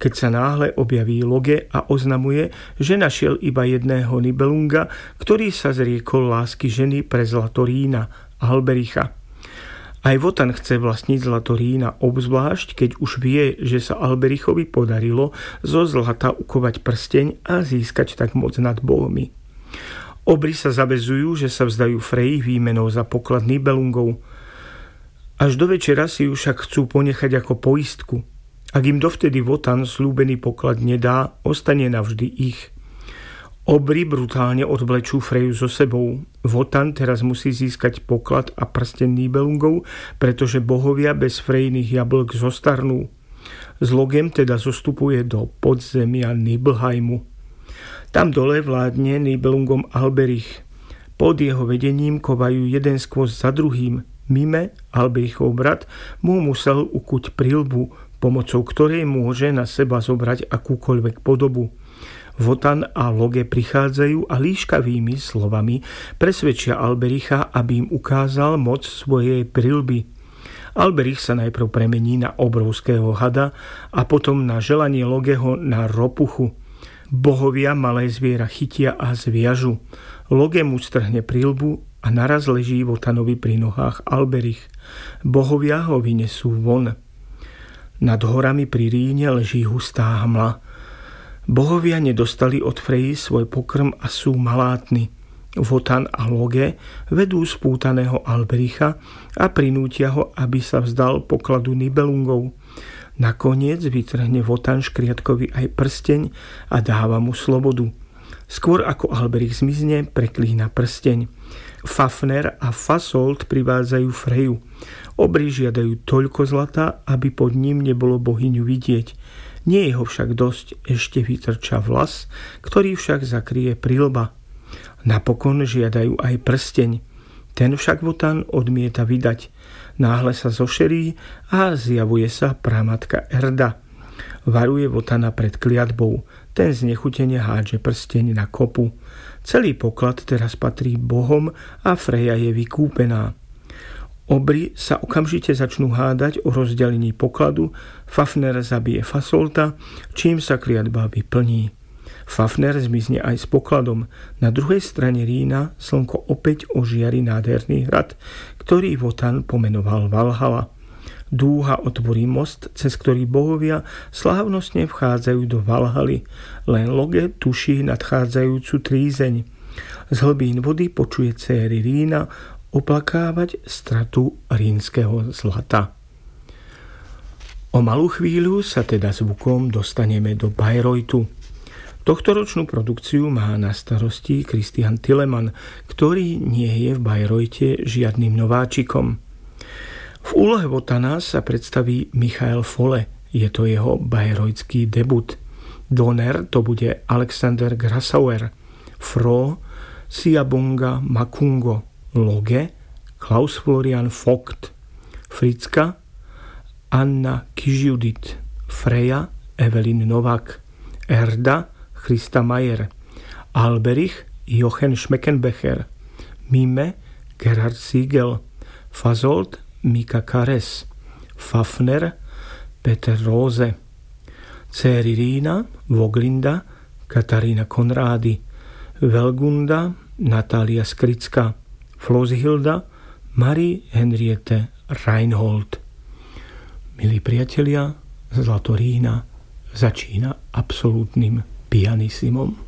keď sa náhle objaví Loge a oznamuje, že našiel iba jedného Nibelunga, ktorý sa zriekol lásky ženy pre Zlatorína, Albericha. Aj Wotan chce vlastniť Zlatorína, obzvlášť keď už vie, že sa Alberichovi podarilo zo zlata ukovať prsteň a získať tak moc nad bohmi. Obri sa zavezujú, že sa vzdajú Frey výmenou za poklad Nibelungov. Až do večera si ju však chcú ponechať ako poistku. Ak im dovtedy Wotan sľúbený poklad nedá, ostane navždy ich. Obri brutálne odvlečú Freju so sebou. Wotan teraz musí získať poklad a prsteň Nibelungov, pretože bohovia bez Frejných jablk zostarnú. S Logem teda zostupuje do podzemia Nibelheimu. Tam dole vládne Nibelungom Alberich. Pod jeho vedením kovajú jeden skvost za druhým. Mime, Alberichov brat, mu musel ukuť prilbu, pomocou ktorej môže na seba zobrať akúkoľvek podobu. Wotan a Loge prichádzajú a líškavými slovami presvedčia Albericha, aby im ukázal moc svojej prilby. Alberich sa najprv premení na obrovského hada a potom na želanie Logeho na ropuchu. Bohovia malé zviera chytia a zviažu. Loge mu strhne prilbu a naraz leží Wotanovi pri nohách Alberich. Bohovia ho vynesú von. Nad horami pri Ríne leží hustá hmla. Bohovia nedostali od Freji svoj pokrm a sú malátni. Wotan a Loge vedú spútaného Albericha a prinútia ho, aby sa vzdal pokladu Nibelungov. Nakoniec vytrhne Wotan škriatkovi aj prsteň a dáva mu slobodu. Skôr ako Alberich zmizne, preklína prsteň. Fafner a Fasold privádzajú Freju. Obri žiadajú toľko zlata, aby pod ním nebolo bohyňu vidieť. Nie je ho však dosť, ešte vytrča vlas, ktorý však zakrie prilba. Napokon žiadajú aj prsteň. Ten však Wotan odmieta vydať. Náhle sa zošerí a zjavuje sa pramatka Erda. Varuje Wotana pred kliatbou. Ten znechutene hádže prsteň na kopu. Celý poklad teraz patrí bohom a Freja je vykúpená. Obri sa okamžite začnú hádať o rozdelení pokladu, Fafner zabije Fasolta, čím sa kliatba vyplní. Fafner zmizne aj s pokladom. Na druhej strane Rína slnko opäť ožiari nádherný hrad, ktorý Wotan pomenoval Valhalla. Dúha otvorí most, cez ktorý bohovia slávnostne vchádzajú do Valhaly. Len Loge tuší nadchádzajúcu trízeň. Z hlbín vody počuje céry Rína oplakávať stratu rínskeho zlata. O malú chvíľu sa teda zvukom dostaneme do Bayreuthu. Tohtoročnú produkciu má na starosti Christian Tillemann, ktorý nie je v Bayreuthe žiadnym nováčikom. V úlohe Wotana sa predstaví Michael Folle, je to jeho bayreutský debut. Donner to bude Alexander Grassauer, Fro Siabonga Makungo, Loge Klaus Florian Vogt, Fritzka Anna Kijudit, Freja Evelyn Novak, Erda Christa Mayer, Alberich Jochen Schmeckenbecher, Mime Gerhard Siegel, Fasold Mika Kares, Fafner Peter Rose, céry Rína Voglinda Katarína Konrády, Velgunda Natália Skricka, Floshilda Marie Henriette Reinhold. Milí priatelia, Zlato Rína začína absolútnym pianissimom.